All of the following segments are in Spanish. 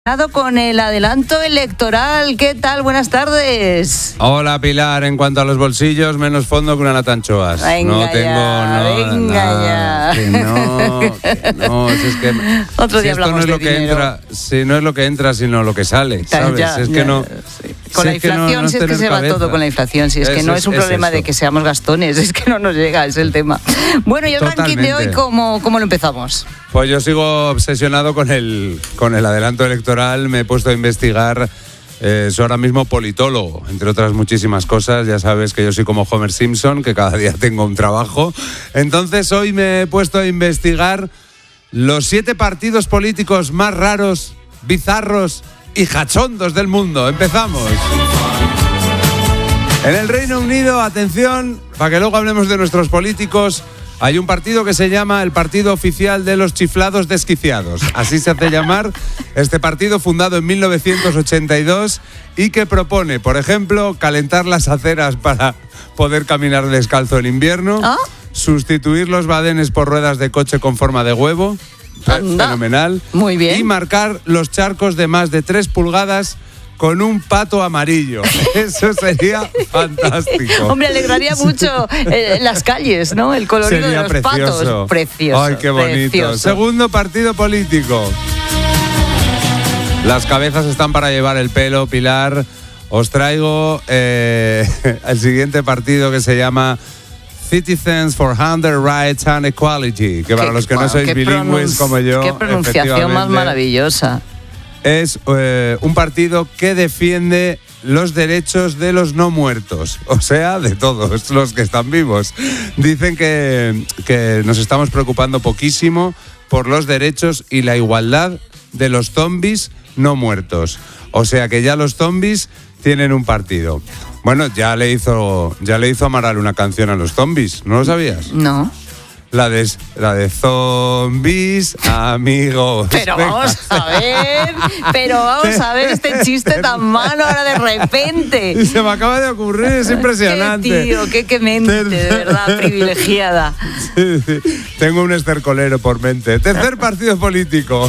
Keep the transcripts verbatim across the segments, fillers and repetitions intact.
Con el adelanto electoral, ¿qué tal? Buenas tardes. Hola Pilar, en cuanto a los bolsillos, menos fondo que una lata anchoas. Venga no tengo ya, no, venga nada, ya. que no, que no, si es que Otro si día esto hablamos no es de lo que dinero. entra, si no es lo que entra, sino lo que sale, ¿sabes? Ya, es ya, que no. sí. Con si la es que no- inflación, no si es que tener se va cabeza. todo con la inflación, si es que Eso no es un es problema eso. de que seamos gastones, es que no nos llega, es el tema. Bueno, y el ranking de hoy, Totalmente. ¿cómo, cómo lo empezamos? Pues yo sigo obsesionado con el, con el adelanto electoral, me he puesto a investigar. Eh, soy ahora mismo politólogo, entre otras muchísimas cosas. Ya sabes que yo soy como Homer Simpson, que cada día tengo un trabajo. Entonces hoy me he puesto a investigar los siete partidos políticos más raros, bizarros y jachondos del mundo. Empezamos. En el Reino Unido, atención, para que luego hablemos de nuestros políticos, hay un partido que se llama el Partido Oficial de los Chiflados Desquiciados. Así se hace llamar este partido, fundado en mil novecientos ochenta y dos y que propone, por ejemplo, calentar las aceras para poder caminar descalzo en invierno, ¿Ah? sustituir los badenes por ruedas de coche con forma de huevo, Anda. fenomenal, Muy bien. y marcar los charcos de más de tres pulgadas con un pato amarillo. Eso sería fantástico. Hombre, alegraría mucho eh, las calles, ¿no? El colorido Sería de los precioso. patos. Precioso. Ay, qué bonito. Precioso. Segundo partido político. Las cabezas están para llevar el pelo, Pilar. Os traigo eh, el siguiente partido que se llama Citizens for Human Rights and Equality, que para Qué- los que no bueno, sois qué bilingües pronun- como yo, Qué pronunciación más efectivamente, maravillosa. es eh, un partido que defiende los derechos de los no muertos, o sea, de todos los que están vivos. Dicen que, que nos estamos preocupando poquísimo por los derechos y la igualdad de los zombies no muertos. O sea que ya los zombies tienen un partido. Bueno, ya le hizo, ya le hizo Amaral una canción a los zombies, ¿no lo sabías? No. La de, la de zombies, amigos. Pero Venga. vamos a ver, pero vamos a ver este chiste tan malo ahora de repente. Y se me acaba de ocurrir, es impresionante. Qué tío, qué, qué mente, de verdad, privilegiada. Sí, sí. Tengo un estercolero por mente. Tercer partido político.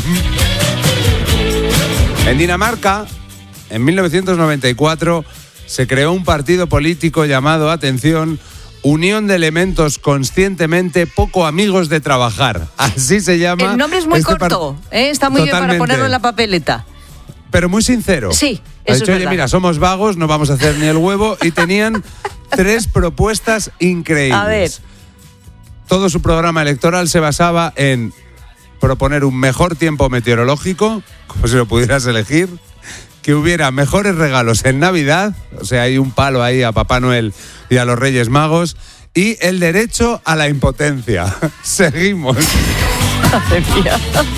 En Dinamarca, en mil novecientos noventa y cuatro, se creó un partido político llamado, atención, Unión de Elementos Conscientemente Poco Amigos de Trabajar. Así se llama. El nombre es muy este par- corto, ¿eh? Está muy bien Totalmente. para ponerlo en la papeleta. Pero muy sincero. Sí, Ha eso dicho, es oye, verdad. mira, somos vagos, no vamos a hacer ni el huevo. Y tenían tres propuestas increíbles. A ver. Todo su programa electoral se basaba en proponer un mejor tiempo meteorológico, como si lo pudieras elegir, que hubiera mejores regalos en Navidad, o sea, hay un palo ahí a Papá Noel y a los Reyes Magos, y el derecho a la impotencia. Seguimos. Madre mía.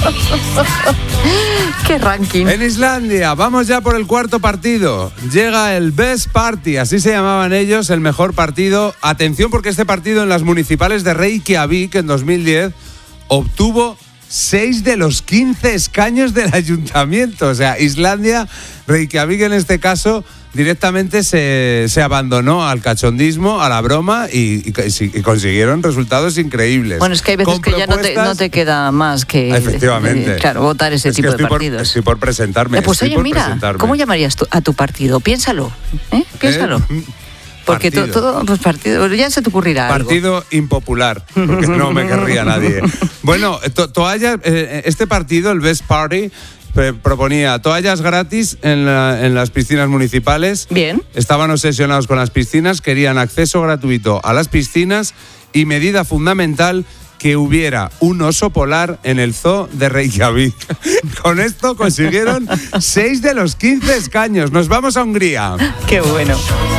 Qué ranking. En Islandia, vamos ya por el cuarto partido. Llega el Best Party, así se llamaban ellos, el mejor partido. Atención, porque este partido en las municipales de Reykjavik en dos mil diez obtuvo seis de los quince escaños del ayuntamiento. O sea, Islandia, Reykjavik en este caso, directamente se, se abandonó al cachondismo, a la broma y, y- y consiguieron resultados increíbles. Bueno, es que hay veces Con que ya no te, propuestas- no te queda más que Efectivamente. eh, claro, votar ese Es que tipo de estoy por- partidos. estoy por presentarme. Eh, pues estoy oye, por mira, presentarme. ¿cómo llamarías tú a tu partido? Piénsalo, ¿eh? Piénsalo. ¿Eh? Porque to- Partido. todo, pues partido, ya se te ocurrirá algo. Partido impopular, porque no me querría nadie. Bueno, to- toallas, eh, este partido, el Best Party, eh, proponía toallas gratis en, la- en las piscinas municipales. Bien. Estaban obsesionados con las piscinas, querían acceso gratuito a las piscinas y medida fundamental, que hubiera un oso polar en el zoo de Reykjavik. Con esto consiguieron seis de los quince escaños. Nos vamos a Hungría. Qué bueno.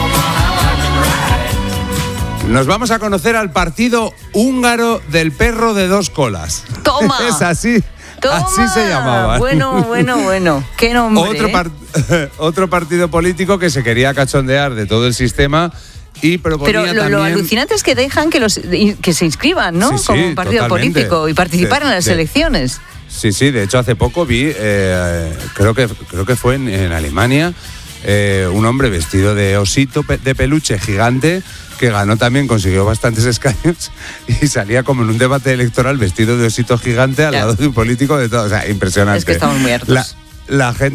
Nos vamos a conocer al partido húngaro del perro de dos colas. Toma. Es así. Toma. Así se llamaba. Bueno, bueno, bueno. Qué nombre. Otro, ¿eh? par- otro partido político que se quería cachondear de todo el sistema y proponía Pero lo, también... lo alucinante es que dejan que, los, que se inscriban, ¿no? Sí, sí, Como un partido totalmente. político y participar De- en las de- elecciones. Sí, sí, de hecho hace poco vi, eh, creo, que, creo que fue en, en Alemania, eh, un hombre vestido de osito pe- de peluche gigante que ganó también, consiguió bastantes escaños y salía como en un debate electoral vestido de osito gigante al Ya. lado de un político de todo. O sea, impresionante. Es que estamos muy hartos. La, la gente